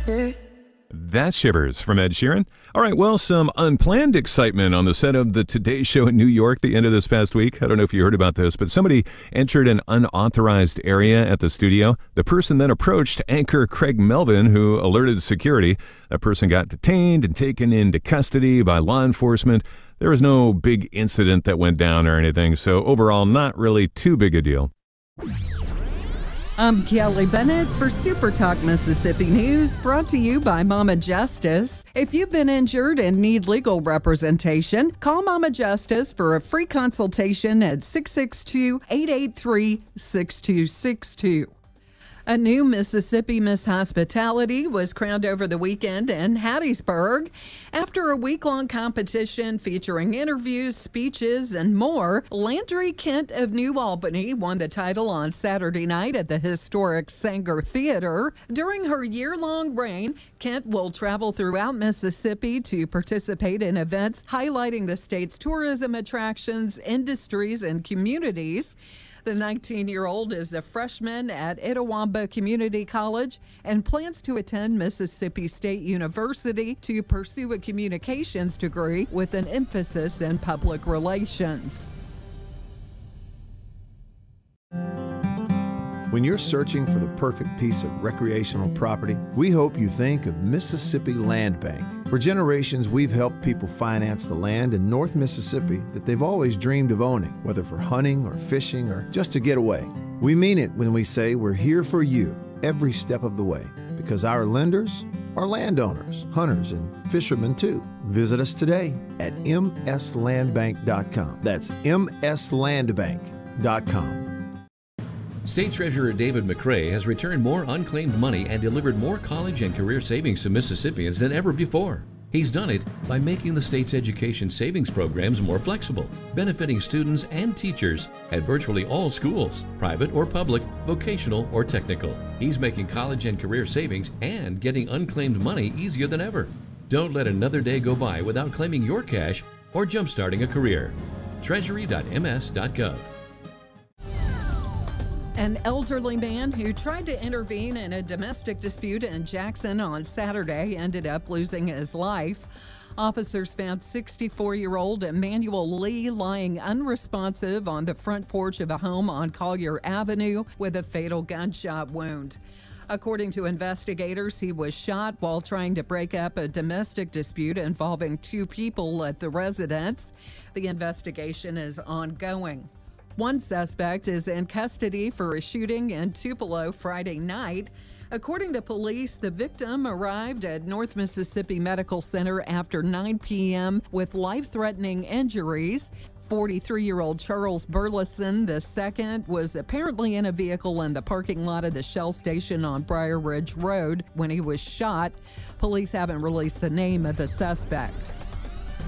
That's Shivers from Ed Sheeran. All right, well, some unplanned excitement on the set of the Today Show in New York the end of this past week. I don't know if you heard about this, but somebody entered an unauthorized area at the studio. The person then approached anchor Craig Melvin, who alerted security. That person got detained and taken into custody by law enforcement. There was no big incident that went down or anything, so overall, not really too big a deal. I'm Kelly Bennett for Super Talk Mississippi News, brought to you by Mama Justice. If you've been injured and need legal representation, call Mama Justice for a free consultation at 662-883-6262. A new Mississippi Miss Hospitality was crowned over the weekend in Hattiesburg. After a week-long competition featuring interviews, speeches, and more, Landry Kent of New Albany won the title on Saturday night at the historic Sanger Theater. During her year-long reign, Kent will travel throughout Mississippi to participate in events highlighting the state's tourism attractions, industries, and communities. The 19-year-old is a freshman at Itawamba Community College and plans to attend Mississippi State University to pursue a communications degree with an emphasis in public relations. When you're searching for the perfect piece of recreational property, we hope you think of Mississippi Land Bank. For generations, we've helped people finance the land in North Mississippi that they've always dreamed of owning, whether for hunting or fishing or just to get away. We mean it when we say we're here for you every step of the way, because our lenders are landowners, hunters, and fishermen too. Visit us today at mslandbank.com. That's mslandbank.com. State Treasurer David McRae has returned more unclaimed money and delivered more college and career savings to Mississippians than ever before. He's done it by making the state's education savings programs more flexible, benefiting students and teachers at virtually all schools, private or public, vocational or technical. He's making college and career savings and getting unclaimed money easier than ever. Don't let another day go by without claiming your cash or jumpstarting a career. Treasury.ms.gov. An elderly man who tried to intervene in a domestic dispute in Jackson on Saturday ended up losing his life. Officers found 64-year-old Emmanuel Lee lying unresponsive on the front porch of a home on Collier Avenue with a fatal gunshot wound. According to investigators, he was shot while trying to break up a domestic dispute involving two people at the residence. The investigation is ongoing. One suspect is in custody for a shooting in Tupelo Friday night. According to police, the victim arrived at North Mississippi Medical Center after 9 p.m. with life-threatening injuries. 43-year-old Charles Burleson II was apparently in a vehicle in the parking lot of the Shell station on Briar Ridge Road when he was shot. Police haven't released the name of the suspect.